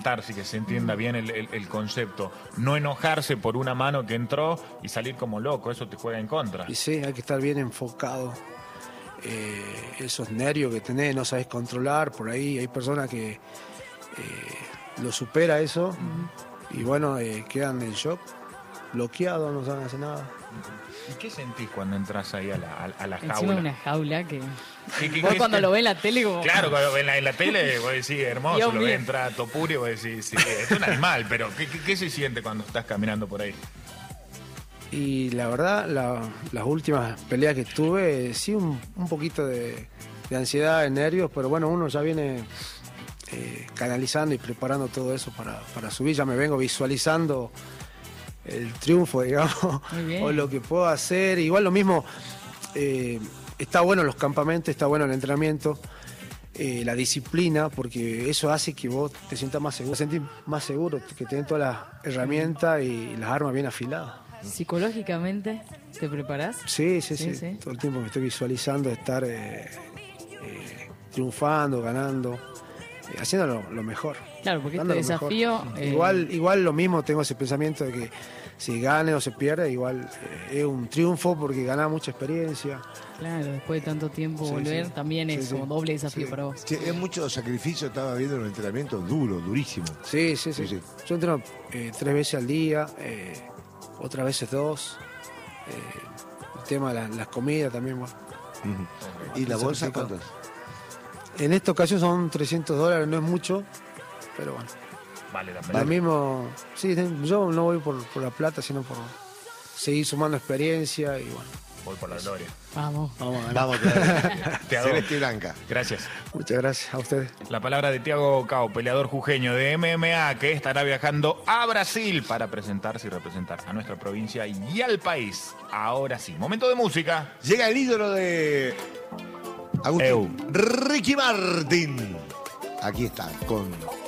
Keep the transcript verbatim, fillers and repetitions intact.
aguantar, sí que se entienda bien el, el, el concepto. No enojarse por una mano que entró y salir como loco, eso te juega en contra. Y sí, hay que estar bien enfocado. Eh, esos nervios que tenés, no sabes controlar, por ahí hay personas que eh, lo supera eso, uh-huh. y bueno, eh, quedan en shock, bloqueados, no saben hacer nada. ¿Y qué sentís cuando entras ahí a la, a, a la jaula? Encima de una jaula que... ¿Qué, qué, vos qué, cuando qué? lo ves en la tele como... Claro, cuando ves en la, en la tele vos decís, hermoso, Dios lo mío. ves entrar a Topurio y vos decís, sí, es un animal, pero ¿qué, qué, ¿qué se siente cuando estás caminando por ahí? Y la verdad, la, las últimas peleas que tuve, sí, un, un poquito de, de ansiedad, de nervios, pero bueno, uno ya viene eh, canalizando y preparando todo eso para, para subir. Ya me vengo visualizando el triunfo, digamos, o lo que puedo hacer. Igual lo mismo, eh, está bueno los campamentos, está bueno el entrenamiento, eh, la disciplina, porque eso hace que vos te sientas más seguro, te sentís más seguro, que tenés todas las herramientas y las armas bien afiladas. ¿Psicológicamente te preparás? Sí, sí, sí, sí, sí. Todo el tiempo me estoy visualizando estar eh, eh, triunfando, ganando, eh, haciendo lo, lo mejor. Claro, porque este desafío... Eh... Igual, igual lo mismo, tengo ese pensamiento de que si gane o se pierde, igual eh, es un triunfo porque gana mucha experiencia. Claro, después de tanto tiempo sí, volver, sí. también es sí, como sí. doble desafío sí. para vos. Sí, es mucho sacrificio, estaba viendo en el entrenamiento duro, durísimo. Sí, sí, sí. sí, sí. Yo entreno eh, tres veces al día, eh, otras veces dos. Eh, el tema de la, las comidas también, bueno. Uh-huh. ¿Y la bolsa cuánto es? En esta ocasión son trescientos dólares, no es mucho, pero bueno. Vale la pena. Lo mismo, sí, yo no voy por, por la plata, sino por seguir sumando experiencia y bueno. Voy por la gloria. Vamos. Vamos, vamos. Te adoro. Celeste y Blanca. Gracias. Muchas gracias a ustedes. La palabra de Thiago Cao, peleador jujeño de M M A, que estará viajando a Brasil para presentarse y representar a nuestra provincia y al país. Ahora sí, momento de música. Llega el ídolo de Agustín, Eu. Ricky Martin. Aquí está, con